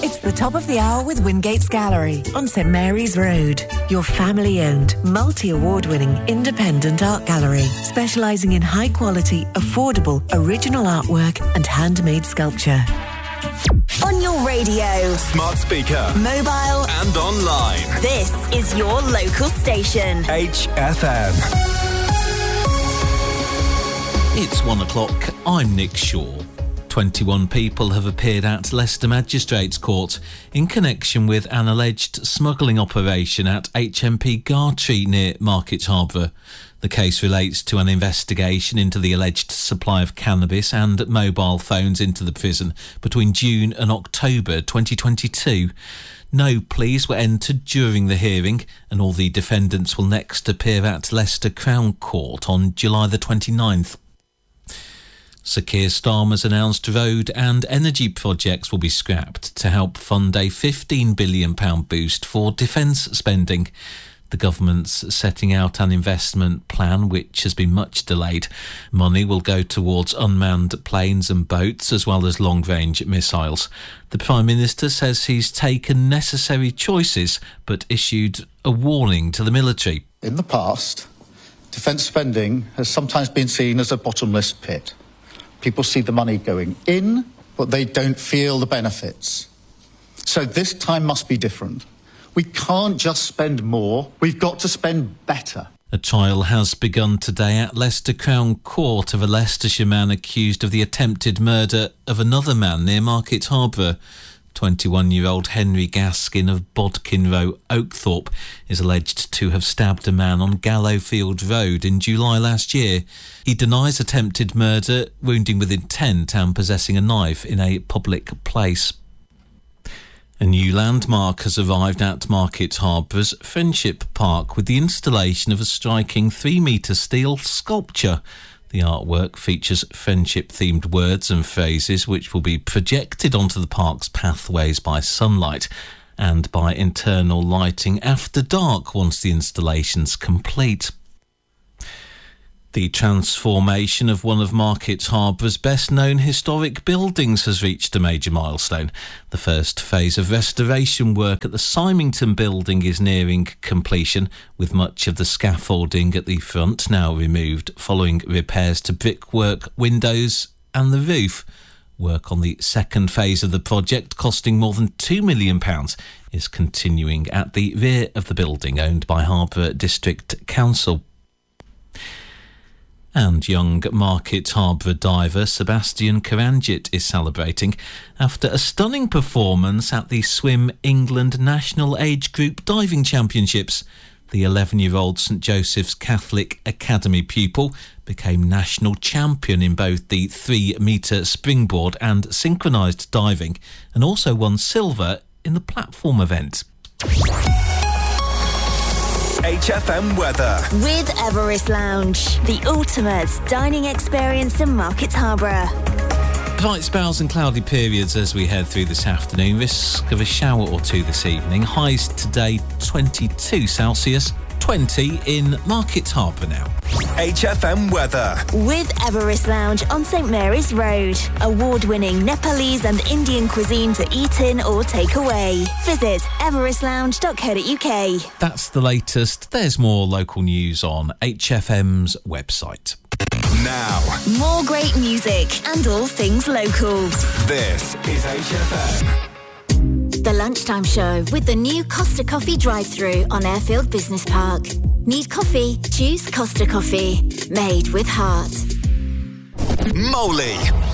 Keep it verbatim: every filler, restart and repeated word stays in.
It's the top of the hour with Wingates Gallery on St Mary's Road. Your family-owned, multi-award-winning independent art gallery, specialising in high-quality, affordable, original artwork and handmade sculpture. On your radio, smart speaker, mobile and online. This is your local station. H F M. It's one o'clock. I'm Nick Shaw. twenty-one people have appeared at Leicester Magistrates Court in connection with an alleged smuggling operation at H M P Gartree near Market Harborough. The case relates to an investigation into the alleged supply of cannabis and mobile phones into the prison between June and October twenty twenty-two. No pleas were entered during the hearing, and all the defendants will next appear at Leicester Crown Court on July the twenty-ninth. Sir Keir Starmer's announced road and energy projects will be scrapped to help fund a fifteen billion pounds boost for defence spending. The government's setting out an investment plan which has been much delayed. Money will go towards unmanned planes and boats as well as long-range missiles. The Prime Minister says he's taken necessary choices but issued a warning to the military. In the past, defence spending has sometimes been seen as a bottomless pit. People see the money going in, but they don't feel the benefits. So this time must be different. We can't just spend more, we've got to spend better. A trial has begun today at Leicester Crown Court of a Leicestershire man accused of the attempted murder of another man near Market Harborough. twenty-one-year-old Henry Gaskin of Bodkin Row, Oakthorpe, is alleged to have stabbed a man on Gallowfield Road in July last year. He denies attempted murder, wounding with intent and possessing a knife in a public place. A new landmark has arrived at Market Harbour's Friendship Park with the installation of a striking three-metre steel sculpture. The artwork features friendship-themed words and phrases which will be projected onto the park's pathways by sunlight and by internal lighting after dark once the installation's complete. The transformation of one of Market Harbour's best-known historic buildings has reached a major milestone. The first phase of restoration work at the Symington building is nearing completion, with much of the scaffolding at the front now removed following repairs to brickwork, windows and the roof. Work on the second phase of the project, costing more than two million pounds, is continuing at the rear of the building owned by Harborough District Council. And young Market Harborough diver Sebastian Karanjit is celebrating after a stunning performance at the Swim England National Age Group Diving Championships. The eleven-year-old St Joseph's Catholic Academy pupil became national champion in both the three-metre springboard and synchronised diving, and also won silver in the platform event. H F M weather. With Everest Lounge, the ultimate dining experience in Market Harborough. Bright spells and cloudy periods as we head through this afternoon. Risk of a shower or two this evening. Highs today twenty-two Celsius, twenty in Market Harborough now. H F M weather. With Everest Lounge on St Mary's Road. Award-winning Nepalese and Indian cuisine to eat in or take away. Visit everest lounge dot co dot uk. That's the latest. There's more local news on H F M's website. Now, more great music and all things local. This is H F M. The Lunchtime Show with the new Costa Coffee drive-thru on Airfield Business Park. Need coffee? Choose Costa Coffee. Made with heart. Moley.